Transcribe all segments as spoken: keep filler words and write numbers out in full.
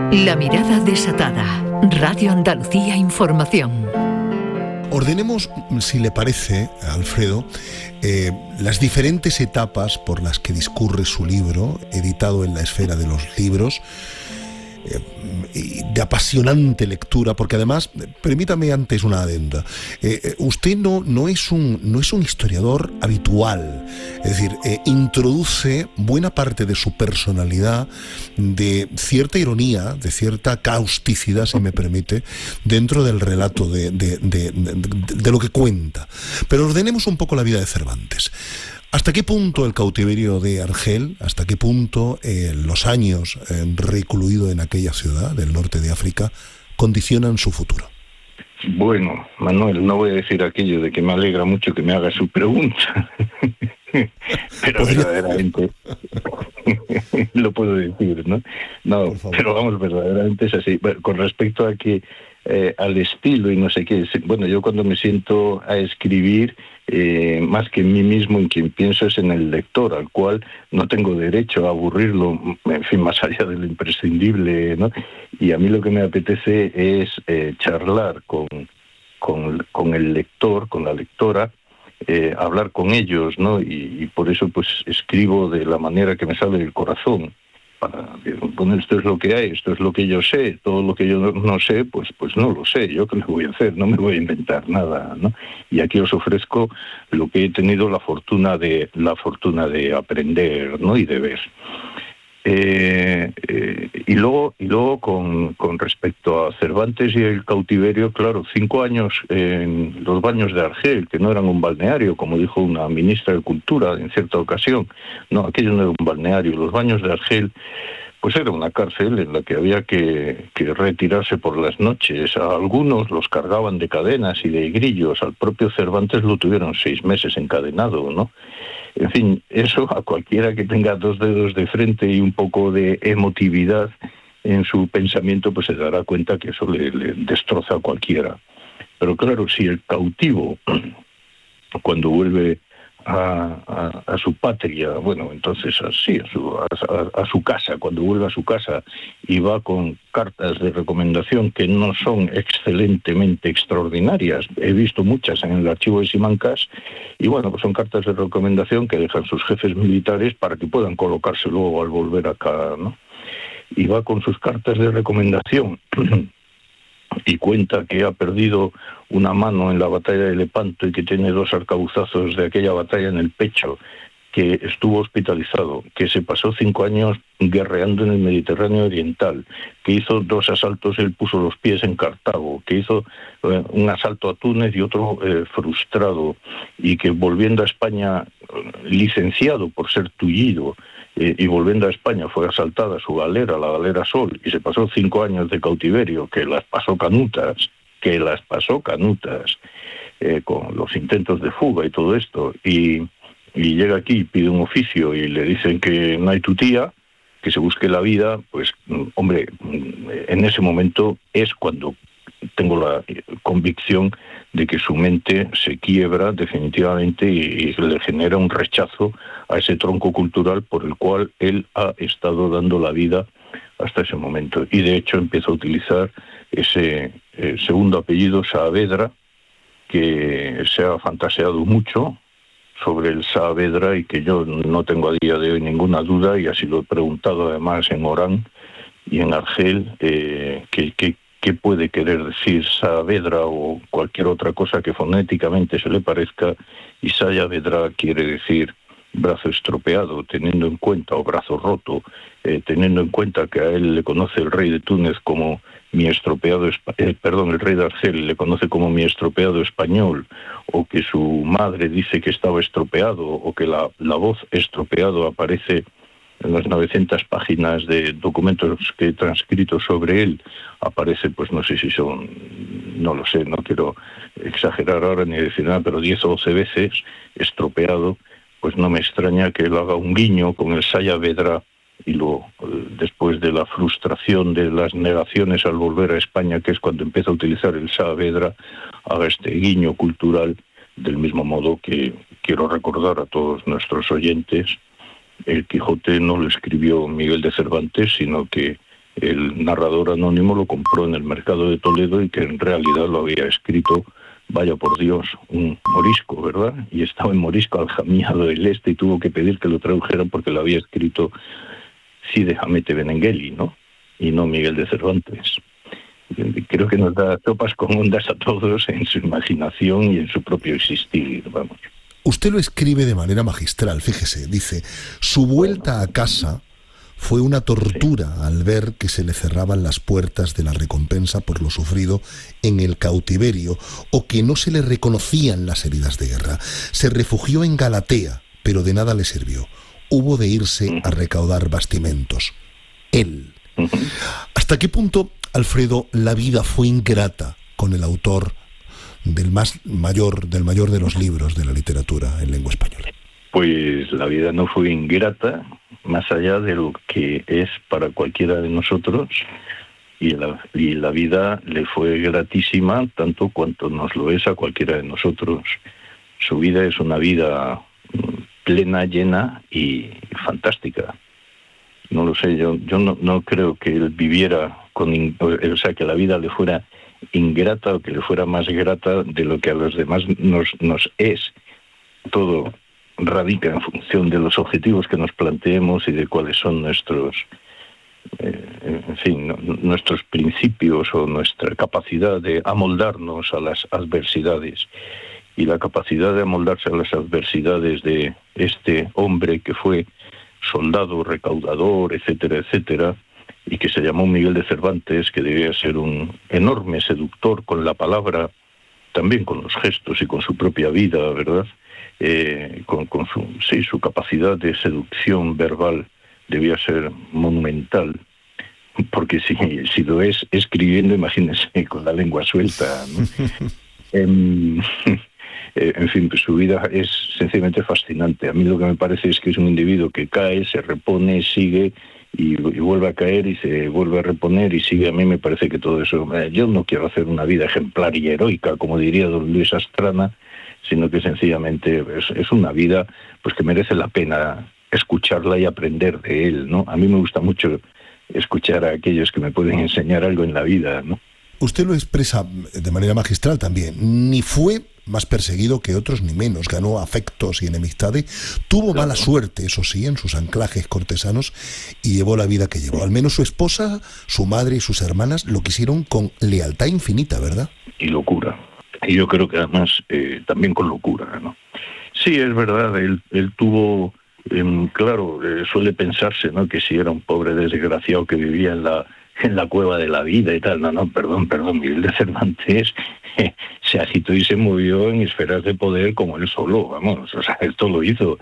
La mirada desatada. Radio Andalucía Información. Ordenemos, si le parece, Alfredo, eh, las diferentes etapas por las que discurre su libro, editado en la Esfera de los Libros, eh, de apasionante lectura, porque además, permítame antes una adenda, eh, usted no, no, es un, no es un historiador habitual, es decir, eh, introduce buena parte de su personalidad, de cierta ironía, de cierta causticidad, si me permite, dentro del relato de, de, de, de, de lo que cuenta. Pero ordenemos un poco la vida de Cervantes. ¿Hasta qué punto el cautiverio de Argel, hasta qué punto eh, los años eh, recluido en aquella ciudad del norte de África condicionan su futuro? Bueno, Manuel, no voy a decir aquello de que me alegra mucho que me haga su pregunta, pero ¿podría? Verdaderamente lo puedo decir, ¿no? No, pero vamos, verdaderamente es así. Bueno, con respecto a que eh, al estilo y no sé qué, bueno, yo cuando me siento a escribir, Eh, más que en mí mismo, en quien pienso es en el lector, al cual no tengo derecho a aburrirlo, en fin, más allá de lo imprescindible, ¿no? Y a mí lo que me apetece es eh, charlar con, con, con el lector, con la lectora, eh, hablar con ellos, ¿no? Y, y por eso pues escribo de la manera que me sale del corazón. Para bueno, esto es lo que hay, esto es lo que yo sé, todo lo que yo no, no sé, pues pues no lo sé, yo qué le voy a hacer, no me voy a inventar nada, ¿no? Y aquí os ofrezco lo que he tenido la fortuna de la fortuna de aprender, ¿no? Y de ver. Eh, eh, y luego, y luego con, con respecto a Cervantes y el cautiverio, claro, cinco años en los baños de Argel, que no eran un balneario, como dijo una ministra de Cultura en cierta ocasión. No, aquello no era un balneario. Los baños de Argel, pues era una cárcel en la que había que, que retirarse por las noches. A algunos los cargaban de cadenas y de grillos. Al propio Cervantes lo tuvieron seis meses encadenado, ¿no? En fin, eso a cualquiera que tenga dos dedos de frente y un poco de emotividad en su pensamiento, pues se dará cuenta que eso le, le destroza a cualquiera. Pero claro, si el cautivo, cuando vuelve a, a, a su patria, bueno, entonces así, a su, a, a su casa, cuando vuelve a su casa y va con cartas de recomendación que no son excelentemente extraordinarias, he visto muchas en el archivo de Simancas, y bueno, pues son cartas de recomendación que dejan sus jefes militares para que puedan colocarse luego al volver acá, ¿no? Y va con sus cartas de recomendación y cuenta que ha perdido una mano en la batalla de Lepanto y que tiene dos arcabuzazos de aquella batalla en el pecho, que estuvo hospitalizado, que se pasó cinco años guerreando en el Mediterráneo Oriental, que hizo dos asaltos, él puso los pies en Cartago, que hizo eh, un asalto a Túnez y otro eh, frustrado, y que volviendo a España, licenciado por ser tullido, eh, y volviendo a España fue asaltada su galera, la galera Sol, y se pasó cinco años de cautiverio, que las pasó canutas, que las pasó canutas, eh, con los intentos de fuga y todo esto, y... y llega aquí, pide un oficio y le dicen que no hay tutía, que se busque la vida, pues, hombre, en ese momento es cuando tengo la convicción de que su mente se quiebra definitivamente y, y le genera un rechazo a ese tronco cultural por el cual él ha estado dando la vida hasta ese momento. Y de hecho empieza a utilizar ese eh, segundo apellido, Saavedra, que se ha fantaseado mucho sobre el Saavedra y que yo no tengo a día de hoy ninguna duda, y así lo he preguntado además en Orán y en Argel, eh, que, que, qué puede querer decir Saavedra o cualquier otra cosa que fonéticamente se le parezca, y Saavedra quiere decir brazo estropeado, teniendo en cuenta, o brazo roto, eh, teniendo en cuenta que a él le conoce el rey de Túnez como mi estropeado, eh, perdón, el rey de Argel le conoce como mi estropeado español, o que su madre dice que estaba estropeado, o que la, la voz estropeado aparece en las novecientas páginas de documentos que he transcrito sobre él, aparece, pues no sé si son, no lo sé, no quiero exagerar ahora ni decir nada, pero diez o doce veces estropeado, pues no me extraña que él haga un guiño con el Saavedra y luego, después de la frustración de las negaciones al volver a España, que es cuando empieza a utilizar el Saavedra, haga este guiño cultural, del mismo modo que quiero recordar a todos nuestros oyentes, el Quijote no lo escribió Miguel de Cervantes, sino que el narrador anónimo lo compró en el mercado de Toledo y que en realidad lo había escrito, vaya por Dios, un morisco, ¿verdad? Y estaba en morisco aljamiado del este y tuvo que pedir que lo tradujeran porque lo había escrito Cide Hamete Benengeli, ¿no? Y no Miguel de Cervantes. Creo que nos da sopas con ondas a todos en su imaginación y en su propio existir, vamos. Usted lo escribe de manera magistral, fíjese, dice, su vuelta a casa fue una tortura al ver que se le cerraban las puertas de la recompensa por lo sufrido en el cautiverio o que no se le reconocían las heridas de guerra. Se refugió en Galatea, pero de nada le sirvió. Hubo de irse a recaudar bastimentos. Él. ¿Hasta qué punto, Alfredo, la vida fue ingrata con el autor del más mayor, del mayor de los libros de la literatura en lengua española? Pues la vida no fue ingrata, más allá de lo que es para cualquiera de nosotros, y la, y la vida le fue gratísima tanto cuanto nos lo es a cualquiera de nosotros. Su vida es una vida plena, llena y fantástica. No lo sé, yo, yo no, no creo que él viviera con, o sea, que la vida le fuera ingrata o que le fuera más grata de lo que a los demás nos, nos es. Todo radica en función de los objetivos que nos planteemos y de cuáles son nuestros, eh, en fin, no, nuestros principios o nuestra capacidad de amoldarnos a las adversidades. Y la capacidad de amoldarse a las adversidades de este hombre que fue soldado, recaudador, etcétera, etcétera, y que se llamó Miguel de Cervantes, que debía ser un enorme seductor con la palabra, también con los gestos y con su propia vida, ¿verdad? Eh, con, con su, sí, su capacidad de seducción verbal debía ser monumental, porque si, si lo es escribiendo, imagínense, con la lengua suelta, ¿no? eh, en fin, pues su vida es sencillamente fascinante. A mí lo que me parece es que es un individuo que cae, se repone, sigue y, y vuelve a caer y se vuelve a reponer y sigue. A mí me parece que todo eso... Eh, yo no quiero hacer una vida ejemplar y heroica, como diría don Luis Astrana, sino que sencillamente es, es una vida pues que merece la pena escucharla y aprender de él, ¿no? A mí me gusta mucho escuchar a aquellos que me pueden enseñar algo en la vida, ¿no? Usted lo expresa de manera magistral también. Ni fue más perseguido que otros, ni menos. Ganó afectos y enemistades. Tuvo claro. mala suerte, eso sí, en sus anclajes cortesanos y llevó la vida que llevó. Al menos su esposa, su madre y sus hermanas lo quisieron con lealtad infinita, ¿verdad? Y locura. Y yo creo que además eh, también con locura, ¿no? Sí, es verdad, él, él tuvo, eh, claro, eh, suele pensarse, ¿no?, que si era un pobre desgraciado que vivía en la en la cueva de la vida y tal. No, no, perdón, perdón, Miguel de Cervantes eh, se agitó y se movió en esferas de poder como él solo, vamos, o sea, esto lo hizo.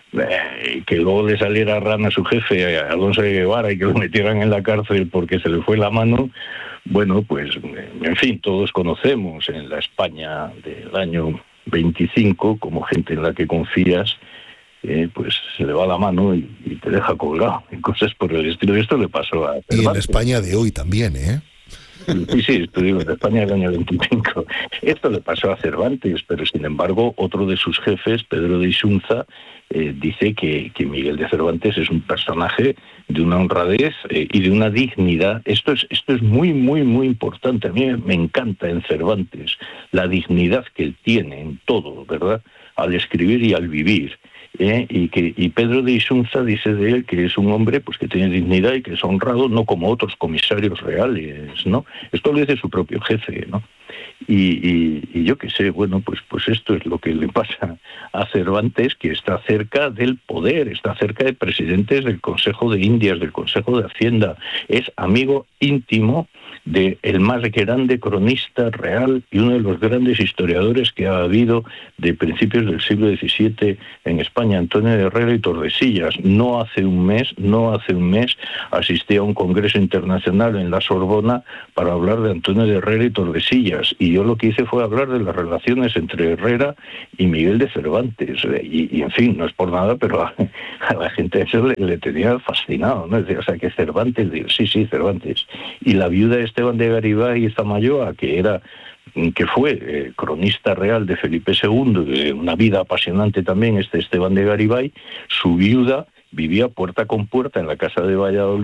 Eh, que luego le saliera rana a su jefe, a Alonso de Guevara, y que lo metieran en la cárcel porque se le fue la mano, bueno, pues, en fin, todos conocemos en la España del año veinticinco, como gente en la que confías, Eh, pues se le va la mano y, y te deja colgado, y cosas por el estilo. Esto le pasó a Cervantes. Y en España de hoy también, ¿eh? Sí, sí, esto digo, en España del año veinticinco. Esto le pasó a Cervantes, pero sin embargo, otro de sus jefes, Pedro de Isunza, eh, dice que, que Miguel de Cervantes es un personaje de una honradez eh, y de una dignidad. Esto es, esto es muy, muy, muy importante. A mí me encanta en Cervantes la dignidad que él tiene en todo, ¿verdad? Al escribir y al vivir. ¿Eh? Y que y Pedro de Isunza dice de él que es un hombre pues que tiene dignidad y que es honrado, no como otros comisarios reales, ¿no? Esto lo dice su propio jefe, ¿no? Y, y, y yo qué sé, bueno, pues pues esto es lo que le pasa a Cervantes, que está cerca del poder, está cerca de presidentes del Consejo de Indias, del Consejo de Hacienda, es amigo íntimo de el más grande cronista real y uno de los grandes historiadores que ha habido de principios del siglo diecisiete en España, Antonio de Herrera y Tordesillas. No hace un mes, no hace un mes, asistí a un congreso internacional en la Sorbona para hablar de Antonio de Herrera y Tordesillas, y yo lo que hice fue hablar de las relaciones entre Herrera y Miguel de Cervantes, y, y en fin, no es por nada, pero a, a la gente eso le, le tenía fascinado, ¿no? O sea, que Cervantes, digo, sí, sí, Cervantes, y la viuda de Esteban de Garibay y Zamayoa, que era que fue eh, cronista real de Felipe segundo, de una vida apasionante también, este Esteban de Garibay, su viuda vivía puerta con puerta en la casa de Valladolid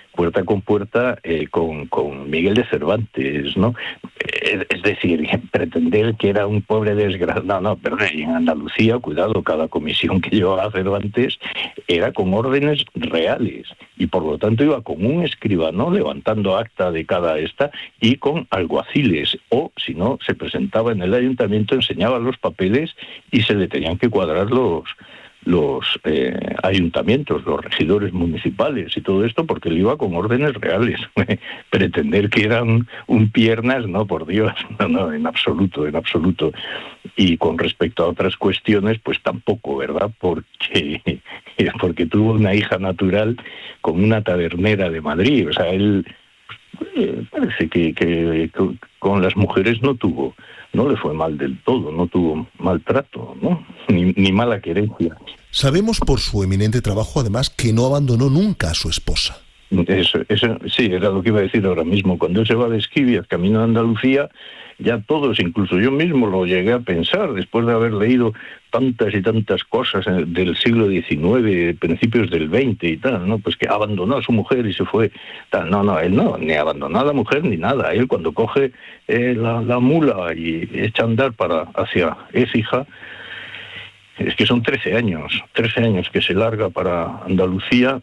puerta con puerta eh, con, con Miguel de Cervantes, ¿no? Es, es decir, pretender que era un pobre desgraciado. No, no, perdón, en Andalucía, cuidado, cada comisión que llevaba Cervantes era con órdenes reales y por lo tanto iba con un escribano levantando acta de cada esta y con alguaciles, o si no, se presentaba en el ayuntamiento, enseñaba los papeles y se le tenían que cuadrar los los eh, ayuntamientos, los regidores municipales y todo esto, porque él iba con órdenes reales. Pretender que eran un piernas, no, por Dios, no, no, en absoluto, en absoluto. Y con respecto a otras cuestiones, pues tampoco, ¿verdad? Porque, porque tuvo una hija natural con una tabernera de Madrid. O sea, él eh, parece que, que, que con las mujeres no tuvo, no le fue mal del todo, no tuvo maltrato, ¿no? Ni, ni mala querencia. Sabemos por su eminente trabajo, además, que no abandonó nunca a su esposa. Eso, eso, sí, era lo que iba a decir ahora mismo. Cuando él se va de Esquivias, camino a Andalucía, ya todos, incluso yo mismo lo llegué a pensar, después de haber leído tantas y tantas cosas del siglo diecinueve, principios del veinte y tal, ¿no? Pues que abandonó a su mujer y se fue, tal. No, no, él no, ni abandonó a la mujer ni nada. Él cuando coge eh, la, la mula y echa a andar para hacia Écija, es que son trece años, trece años que se larga para Andalucía.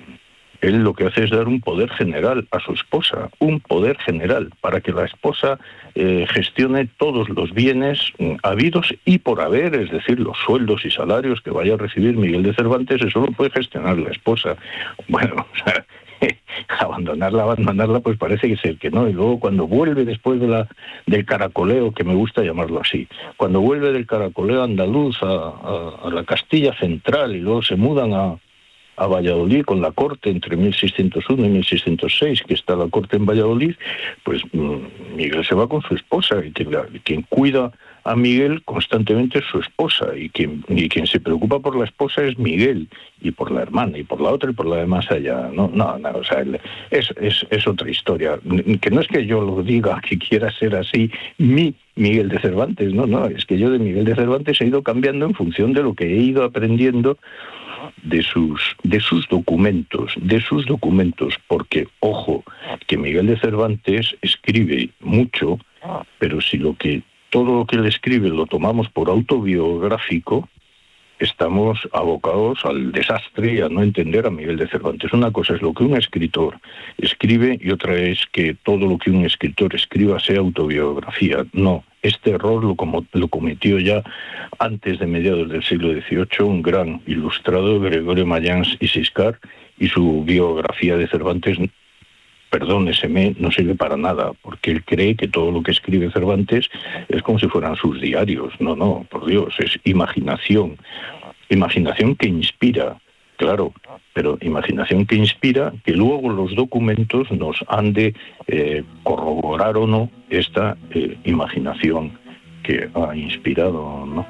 Él lo que hace es dar un poder general a su esposa, un poder general, para que la esposa eh, gestione todos los bienes mm, habidos y por haber, es decir, los sueldos y salarios que vaya a recibir Miguel de Cervantes, eso lo puede gestionar la esposa. Bueno, o sea, abandonarla, abandonarla, pues parece que es el que no. Y luego cuando vuelve después de la del caracoleo, que me gusta llamarlo así, cuando vuelve del caracoleo andaluz a, a, a la Castilla Central y luego se mudan a a Valladolid con la corte entre mil seiscientos uno y mil seiscientos seis, que está la corte en Valladolid, pues Miguel se va con su esposa y quien cuida a Miguel constantemente es su esposa y quien, y quien se preocupa por la esposa es Miguel y por la hermana y por la otra y por la de más allá. No, no, no, o sea, es, es, es otra historia. Que no es que yo lo diga, que quiera ser así mi Miguel de Cervantes, no, no, es que yo de Miguel de Cervantes he ido cambiando en función de lo que he ido aprendiendo de sus de sus documentos, de sus documentos, porque, ojo, que Miguel de Cervantes escribe mucho, pero si lo que todo lo que él escribe lo tomamos por autobiográfico, estamos abocados al desastre y a no entender a Miguel de Cervantes. Una cosa es lo que un escritor escribe y otra es que todo lo que un escritor escriba sea autobiografía. No, este error lo, como, lo cometió ya antes de mediados del siglo dieciocho un gran ilustrado, Gregorio Mayans y Siscar, y su biografía de Cervantes, perdóneseme, no sirve para nada, porque él cree que todo lo que escribe Cervantes es como si fueran sus diarios. No, no, por Dios, es imaginación. Imaginación que inspira, claro, pero imaginación que inspira, que luego los documentos nos han de eh, corroborar o no esta eh, imaginación que ha inspirado, ¿no?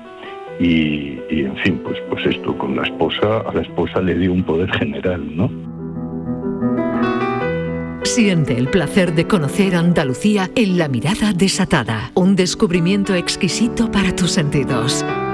Y, y en fin, pues, pues esto, con la esposa, a la esposa le dio un poder general, ¿no? Siente el placer de conocer Andalucía en La Mirada Desatada, un descubrimiento exquisito para tus sentidos.